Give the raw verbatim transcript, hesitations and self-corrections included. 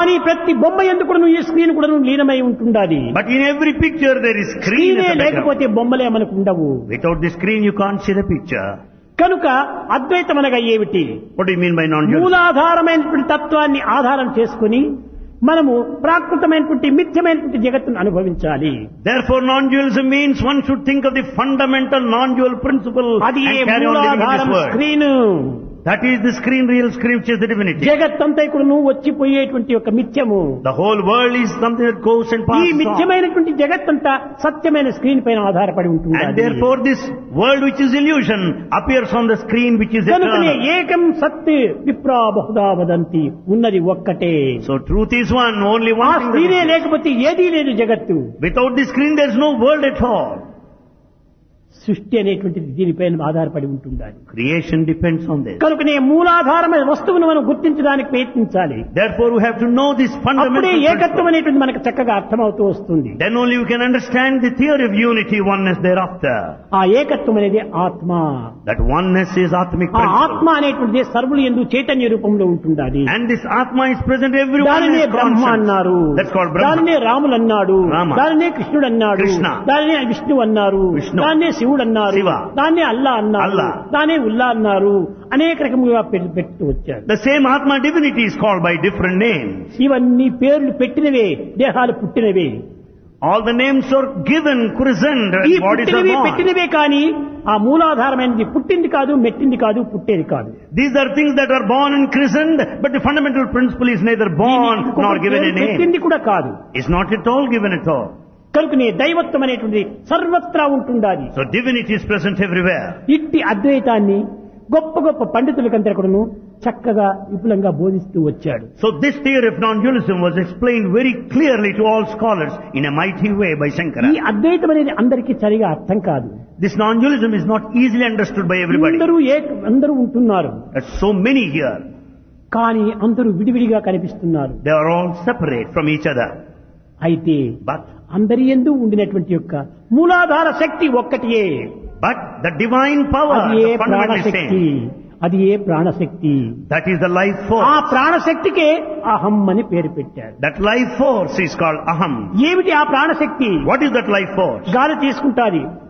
కానీ ప్రతి బొమ్మ ఎందుకు కూడా ఈ స్క్రీన్ కూడా లీనమై ఉంటుండాలి. But in every picture there is screen. స్క్రీనే as a background. లేకపోతే బొమ్మలే మనకు ఉండవు. Without the screen you can't see the picture. కనుక అద్వైతం అనగా ఏమిటి? What do you mean by non-dualism? మూలాధారమైనటువంటి తత్వాన్ని ఆధారం చేసుకుని మనము ప్రాకృతమైనటువంటి మిథ్యమైనటువంటి జగత్తును అనుభవించాలి. Therefore non-dualism means one should think of the fundamental non-dual principle అది and carry on living in this మూలాధారం world. Screen. That is the screen, real screen, which is the divinity. జగత్తంతా ఇక్కడ నువ్వు వచ్చిపోయేటువంటి ఒక మిథ్యము. The whole world is something that goes and ఈ passes on. మిథ్యమైనటువంటి జగత్తంతా సత్యమైన screen పైన ఆధారపడి ఉంటుంది. And therefore this world which is illusion appears on the screen which is కనుకనే eternal. ఏకం సత్ విప్రా బహుదా వదంతి, ఉన్నది ఒక్కటే. So truth is one, only ఆ one thing. స్క్రీనే that is- లేకపోతే ఏదీ లేదు జగత్తు. Without the screen there is no world at all. సృష్టి అనేటువంటిది దీనిపైన ఆధారపడి ఉంటుండాలి. Creation depends on this. కనుకనే మూలాధారమైన వస్తువును మనం గుర్తించడానికి ప్రయత్నించాలి. Therefore we have to know this fundamental అప్పుడే ఏకత్వం principle. అనేటువంటి మనకు చక్కగా అర్థమవుతూ వస్తుంది. Then only you can understand the theory of unity, oneness thereafter. ఆ ఏకత్వం అనేది ఆత్మ. That oneness is Atmic ఆ principle. ఆత్మ అనేటువంటిది సర్వులు యందు చైతన్య రూపంలో ఉంటుండాలి. And this Atma is present everywhere. దానినే బ్రహ్మ అన్నారు, That's called Brahma. దానినే రాములు అన్నాడు, Rama. దానినే కృష్ణుడు అన్నాడు, Krishna. దానినే విష్ణు అన్నారు, Vishnu. దాన్నే శివుడు అన్నారు, Shiva. దాన్నే అల్లా అన్నారు, Allah. దానే ఉల్లా అన్నారు, అనేక రకములుగా పె- పెడుతూ వచ్చారు. The same Atma divinity is called by different names. ఇవన్నీ పేర్లు పెట్టినవే, దేహాలు పుట్టినవే. All the names are given, christened, ఈ and bodies are పుట్టినవి born. పెట్టినవే కానీ ఆ మూలాధారమైనది పుట్టింది కాదు, మెట్టింది కాదు, పుట్టేది కాదు. These are things that are born and christened, but the fundamental principle is neither born దీనికి nor ఇంకొక given పేరు a name. పెట్టింది కూడా కాదు. It's not at all given at all. కనుకనే దైవత్వం అనేటువంటి సర్వత్రా ఉంటుండాలి. So divinity is present everywhere. ఇట్టి అద్వైతాన్ని గొప్ప గొప్ప పండితులకంతా కూడాను చక్కగా విపులంగా బోధిస్తూ వచ్చాడు. So this theory of non-dualism was explained very clearly to all scholars in a mighty way by ఈ Shankara. అద్వైతం అనేది అందరికీ సరిగా అర్థం కాదు. This non-dualism is not easily understood by everybody. అందరూ ఏక అందరూ ఉంటున్నారు There's so many here. కానీ అందరూ విడివిడిగా కనిపిస్తున్నారు. They are all separate from each other. అయితే But అందరి యందు ఉండినటువంటి యొక్క మూలాధార శక్తి ఒక్కటియే. but the divine power, అది ఏ the fundamental ప్రాణశక్తి, same, అది ఏ ప్రాణశక్తి. that is the life ఆ force. ప్రాణశక్తికే అహం అని పేరు పెట్టారు. That life force is called aham. ఏమిటి ఆ ప్రాణశక్తి? What is that life force? గాలి తీసుకుంటాది,